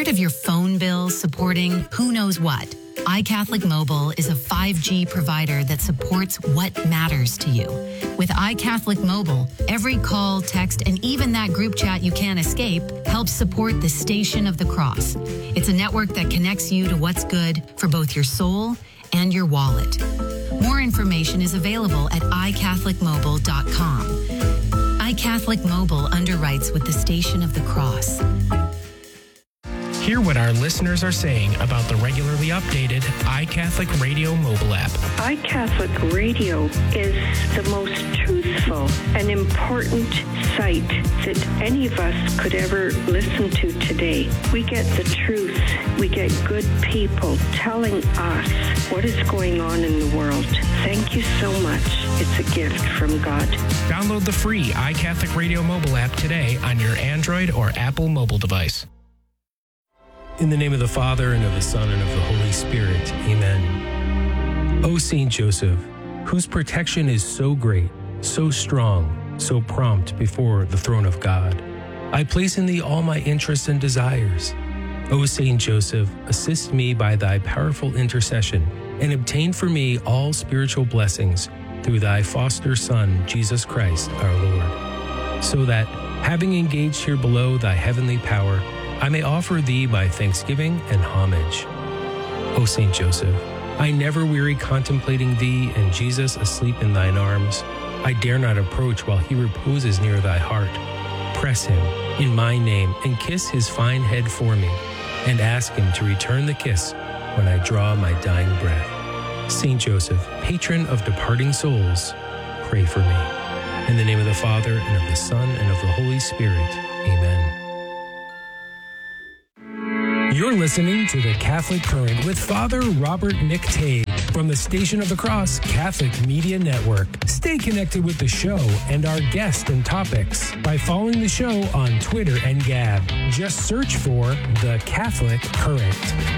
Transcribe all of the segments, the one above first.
Tired of your phone bill supporting who knows what? iCatholic Mobile is a 5G provider that supports what matters to you. With iCatholic Mobile, every call, text, and even that group chat you can't escape helps support the Station of the Cross. It's a network that connects you to what's good for both your soul and your wallet. More information is available at iCatholicMobile.com. iCatholic Mobile underwrites with the Station of the Cross. Hear what our listeners are saying about the regularly updated iCatholic Radio mobile app. iCatholic Radio is the most truthful and important site that any of us could ever listen to today. We get the truth. We get good people telling us what is going on in the world. Thank you so much. It's a gift from God. Download the free iCatholic Radio mobile app today on your Android or Apple mobile device. In the name of the Father, and of the Son, and of the Holy Spirit. Amen. O Saint Joseph, whose protection is so great, so strong, so prompt before the throne of God, I place in thee all my interests and desires. O Saint Joseph, assist me by thy powerful intercession, and obtain for me all spiritual blessings through thy foster Son, Jesus Christ, our Lord, so that, having engaged here below thy heavenly power, I may offer thee my thanksgiving and homage. O Saint Joseph, I never weary contemplating thee and Jesus asleep in thine arms. I dare not approach while he reposes near thy heart. Press him in my name and kiss his fine head for me, and ask him to return the kiss when I draw my dying breath. Saint Joseph, patron of departing souls, pray for me. In the name of the Father, and of the Son, and of the Holy Spirit. Amen. You're listening to The Catholic Current with Father Robert McTague from the Station of the Cross Catholic Media Network. Stay connected with the show and our guests and topics by following the show on Twitter and Gab. Just search for The Catholic Current.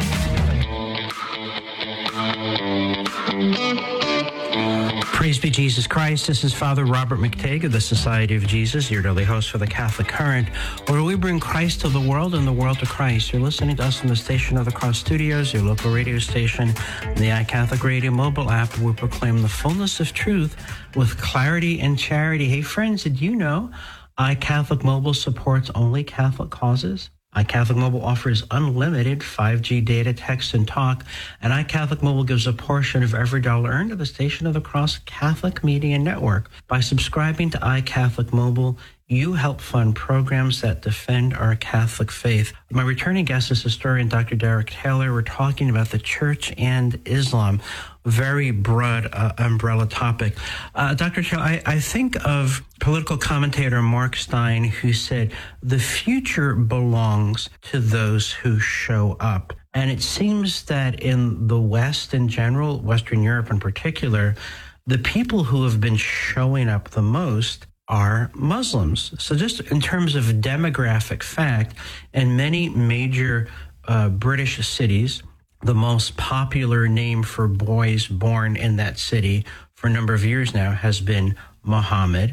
Praise be Jesus Christ. This is Father Robert McTague of the Society of Jesus, your daily host for the Catholic Current, where we bring Christ to the world and the world to Christ. You're listening to us in the Station of the Cross Studios, your local radio station, and the iCatholic Radio mobile app, where we proclaim the fullness of truth with clarity and charity. Hey friends, did you know iCatholic Mobile supports only Catholic causes? iCatholic Mobile offers unlimited 5G data, text, and talk, and iCatholic Mobile gives a portion of every dollar earned to the Station of the Cross Catholic Media Network. By subscribing to iCatholic Mobile, you help fund programs that defend our Catholic faith. My returning guest is historian Dr. Derek Taylor. We're talking about the Church and Islam. Very broad umbrella topic. Dr. Taylor, I think of political commentator Mark Steyn, who said, the future belongs to those who show up. And it seems that in the West in general, Western Europe in particular, the people who have been showing up the most are Muslims. So just in terms of demographic fact, in many major British cities, the most popular name for boys born in that city for a number of years now has been Muhammad.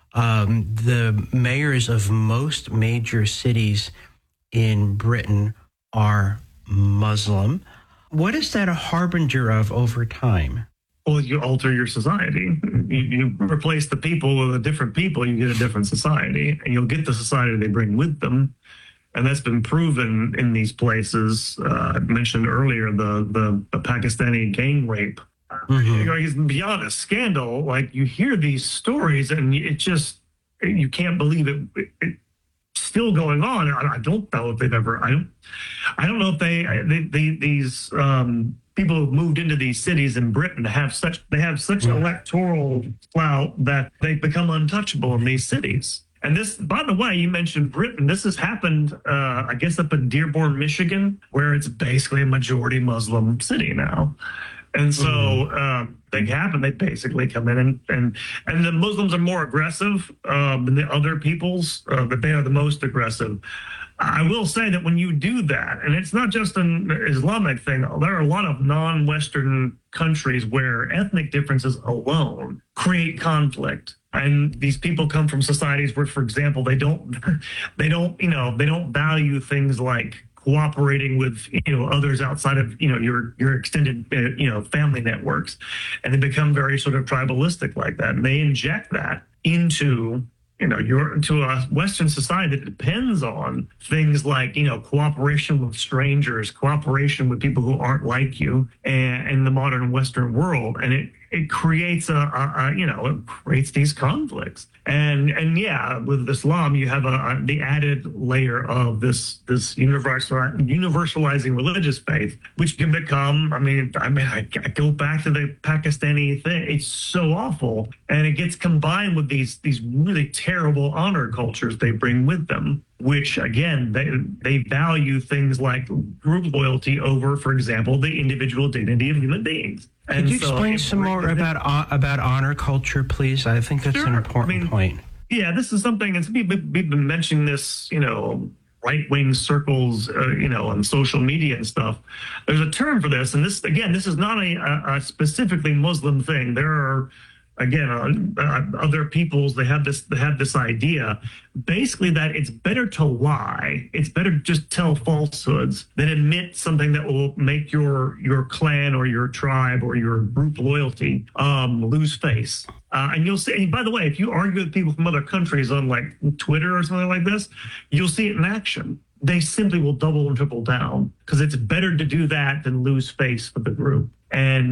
The mayors of most major cities in Britain are Muslim. What is that a harbinger of over time? Well, you alter your society. You replace the people with a different people, you get a different society, and you'll get the society they bring with them. And that's been proven in these places. I mentioned earlier the Pakistani gang rape. It's beyond a scandal. Like, you hear these stories and it just, you can't believe it. It's still going on. I don't know if they've ever, I don't know if these people who've moved into these cities in Britain have such electoral clout that they become untouchable in these cities. And this, by the way, you mentioned Britain. This has happened, I guess, up in Dearborn, Michigan, where it's basically a majority Muslim city now. And so they happen. They basically come in and the Muslims are more aggressive than the other peoples, but they are the most aggressive. I will say that when you do that, and it's not just an Islamic thing, there are a lot of non-Western countries where ethnic differences alone create conflict. And these people come from societies where, for example, they don't value things like cooperating with, others outside of, your extended, family networks. And they become very sort of tribalistic like that. And they inject that into into a Western society that depends on things like, cooperation with strangers, cooperation with people who aren't like you, and in the modern Western world. And it creates it creates these conflicts. And yeah, with Islam, you have the added layer of this universalizing religious faith, which can become, I go back to the Pakistani thing. It's so awful. And it gets combined with these really terrible honor cultures they bring with them, which again, they value things like group loyalty over, for example, the individual dignity of human beings. Could you explain some more about honor culture, please? I think that's an important point. Yeah, this is something, we've been mentioning this, right-wing circles, on social media and stuff. There's a term for this, and this is not a specifically Muslim thing. There are, again, other peoples, they have this idea, basically, that it's better to lie. It's better to just tell falsehoods than admit something that will make your clan or your tribe or your group loyalty lose face. And you'll see, and by the way, if you argue with people from other countries on like Twitter or something like this, you'll see it in action. They simply will double and triple down because it's better to do that than lose face for the group. And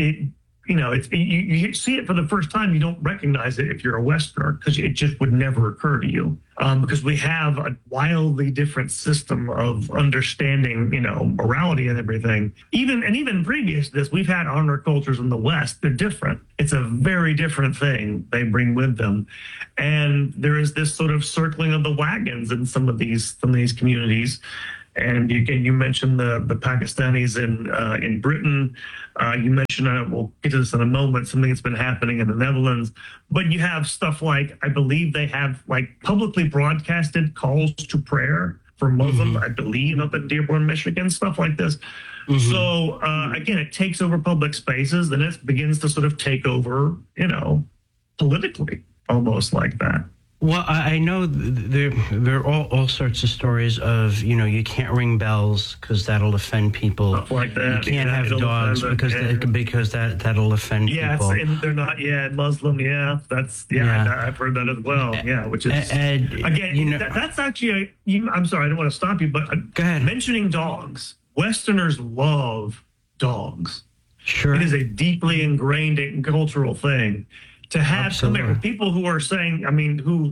you see it for the first time, you don't recognize it if you're a Westerner because it just would never occur to you. Because we have a wildly different system of understanding, morality and everything. Even previous to this, we've had honor cultures in the West. They're different. It's a very different thing they bring with them. And there is this sort of circling of the wagons in some of these communities. And you mentioned the Pakistanis in Britain. You mentioned, we'll get to this in a moment, something that's been happening in the Netherlands. But you have stuff like, I believe they have like publicly broadcasted calls to prayer for Muslims, I believe, up in Dearborn, Michigan, stuff like this. So again, it takes over public spaces, then it begins to sort of take over, politically, almost like that. Well, I know there are all sorts of stories of, you can't ring bells because that'll offend people. Stuff like that. You can't have dogs because that'll offend people. Yes, and they're not, Muslim, I've heard that as well, which is, again, that's actually, I'm sorry, I don't want to stop you, but go ahead. Mentioning dogs, Westerners love dogs. Sure. It is a deeply ingrained cultural thing. To have people who are saying, I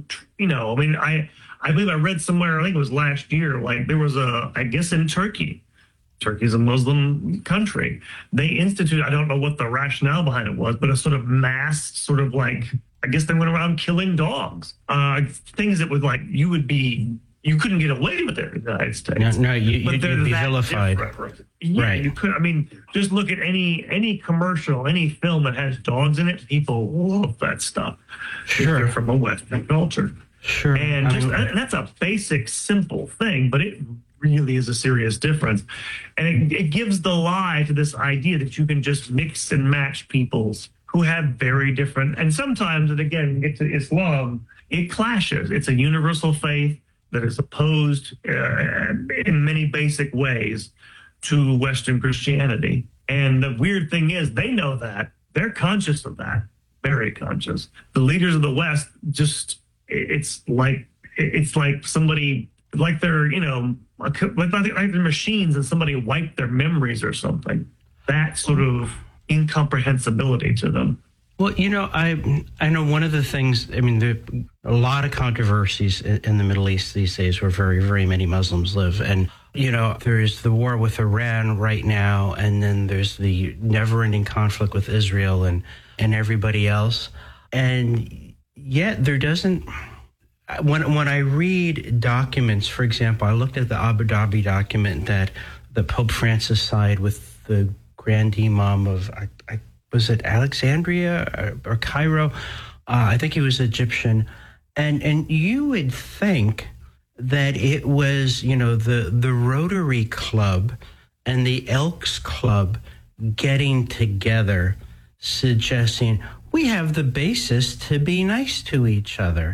believe I read somewhere, I think it was last year, like there was I guess in Turkey's a Muslim country. They instituted, I don't know what the rationale behind it was, but a sort of mass sort of like, I guess they went around killing dogs. Things that would like, you couldn't get away with it in the United States. No, you'd be vilified. Yeah, right. You could. Just look at any commercial, any film that has dogs in it. People love that stuff. Sure. If they're from a Western culture. Sure. And and that's a basic, simple thing, but it really is a serious difference. And it gives the lie to this idea that you can just mix and match peoples who have very different. And sometimes, and again, you get to Islam, it clashes. It's a universal faith that is opposed in many basic ways to Western Christianity. And the weird thing is they know that. They're conscious of that, very conscious. The leaders of the West it's like somebody, like they're, like they're machines and somebody wiped their memories or something. That sort of incomprehensibility to them. Well, I know one of the things, there are a lot of controversies in the Middle East these days where very, very many Muslims live. And, there's the war with Iran right now, and then there's the never-ending conflict with Israel and everybody else. And yet there doesn't, when I read documents, for example, I looked at the Abu Dhabi document that Pope Francis signed with the Grand Imam of, was it Alexandria or Cairo? I think he was Egyptian. And you would think that it was, the Rotary Club and the Elks Club getting together, suggesting we have the basis to be nice to each other.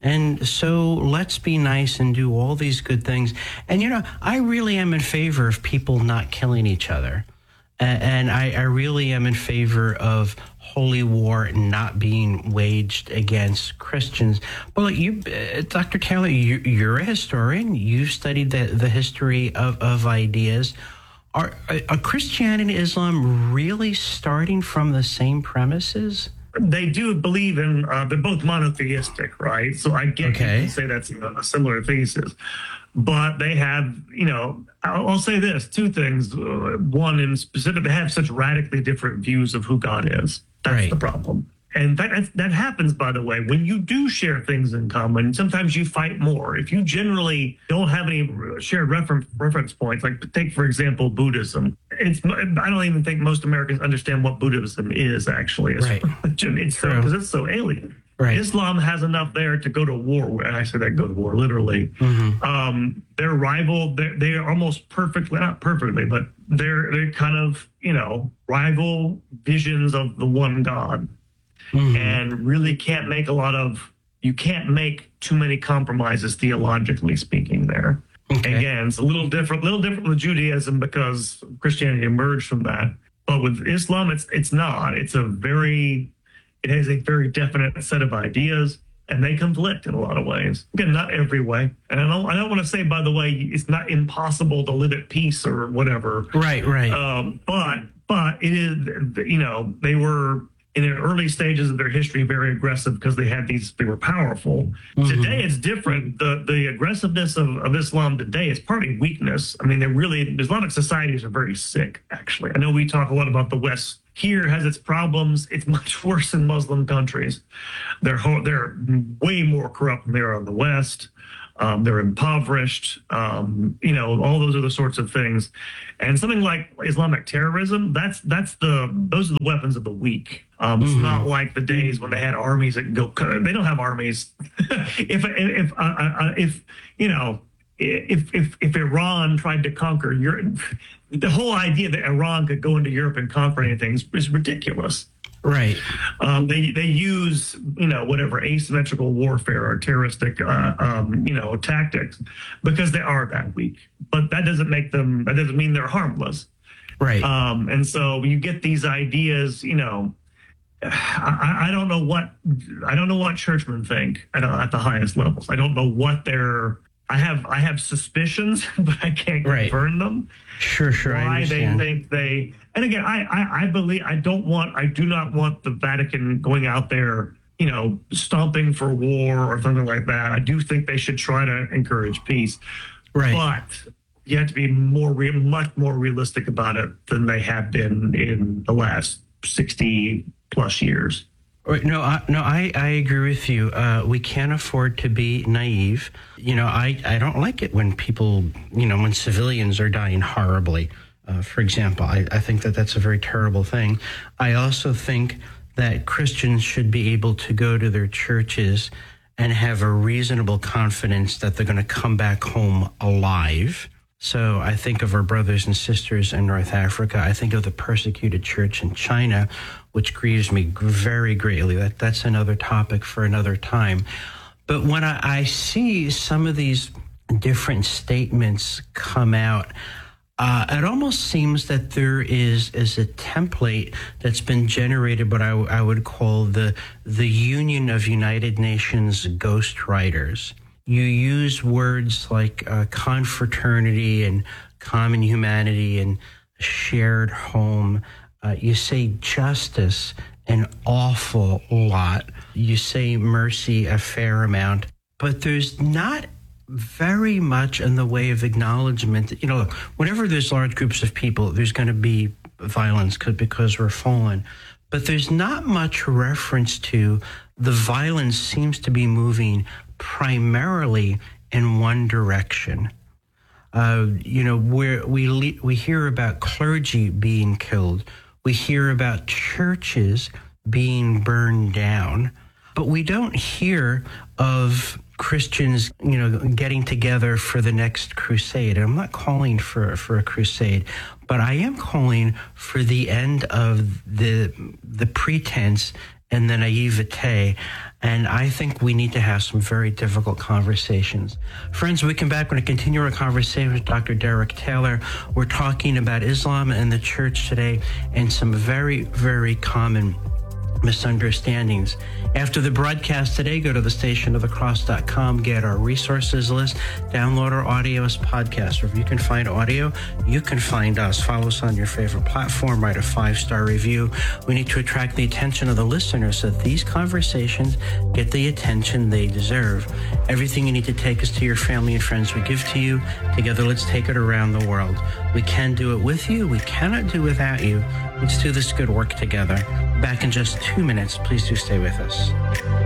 And so let's be nice and do all these good things. And, I really am in favor of people not killing each other. And I really am in favor of holy war not being waged against Christians. But you, Dr. Taylor, you're a historian. You've studied the history of ideas. Are Christianity and Islam really starting from the same premises? They do believe in, they're both monotheistic, right? So I get you can say that's a similar thesis. But they have, I'll say this, two things. One in specific, they have such radically different views of who God is. That's the problem. And that happens, by the way, when you do share things in common, sometimes you fight more. If you generally don't have any shared reference points, like take, for example, Buddhism. I don't even think most Americans understand what Buddhism is, actually. Because it's so alien. Right. Islam has enough there to go to war. And I say that go to war, literally. Mm-hmm. They're rival. They are almost perfectly, not perfectly, but they're kind of, rival visions of the one God. Mm-hmm. And really can't make you can't make too many compromises theologically speaking there. Okay. Again, it's a little different with Judaism because Christianity emerged from that. But with Islam, it's not. It has a very definite set of ideas, and they conflict in a lot of ways. Again, not every way. And I don't want to say, by the way, it's not impossible to live at peace or whatever. Right. But it is, they were in the early stages of their history very aggressive because they were powerful. Mm-hmm. Today it's different. The aggressiveness of Islam today is partly weakness. I mean, Islamic societies are very sick, actually. I know we talk a lot about the West here has its problems. It's much worse in Muslim countries. They're way more corrupt than they are in the West. They're impoverished. All those are the sorts of things. And something like Islamic terrorism, those are the weapons of the weak. It's not like the days when they had armies that go. They don't have armies. If Iran tried to conquer Europe, the whole idea that Iran could go into Europe and conquer anything is ridiculous. Right. They use, whatever asymmetrical warfare or terroristic, tactics because they are that weak. But that doesn't mean they're harmless. Right. And so you get these ideas, I don't know what churchmen think at the highest levels. I don't know what I have suspicions, but I can't confirm them. Sure. Why they think they, and again, I believe I do not want the Vatican going out there, stomping for war or something like that. I do think they should try to encourage peace. Right. But you have to be much more realistic about it than they have been in the last 60 plus years. Right. No, I agree with you. We can't afford to be naive. I don't like it when people, when civilians are dying horribly. For example, I think that's a very terrible thing. I also think that Christians should be able to go to their churches and have a reasonable confidence that they're going to come back home alive. So I think of our brothers and sisters in North Africa. I think of the persecuted church in China, which grieves me very greatly. That's another topic for another time. But when I see some of these different statements come out, it almost seems that there is a template that's been generated, what I would call the Union of United Nations ghostwriters. You use words like confraternity and common humanity and shared home. You say justice an awful lot. You say mercy a fair amount. But there's not very much in the way of acknowledgement. Whenever there's large groups of people, there's going to be violence because we're fallen. But there's not much reference to the violence seems to be moving primarily in one direction. Where we hear about clergy being killed, we hear about churches being burned down, but we don't hear of Christians, getting together for the next crusade. And I'm not calling for a crusade, but I am calling for the end of the pretense and the naivete. And I think we need to have some very difficult conversations. Friends, when we come back, we're going to continue our conversation with Dr. Derek Taylor. We're talking about Islam and the church today and some very, very common misunderstandings. After the broadcast today, go to thestationofthecross.com, get our resources list, download our audio as podcast. Wherever you can find audio, you can find us. Follow us on your favorite platform, write a 5-star review. We need to attract the attention of the listeners so that these conversations get the attention they deserve. Everything you need to take us to your family and friends we give to you. Together, let's take it around the world. We can do it with you. We cannot do without you. Let's do this good work together. Back in just 2 minutes. Please do stay with us.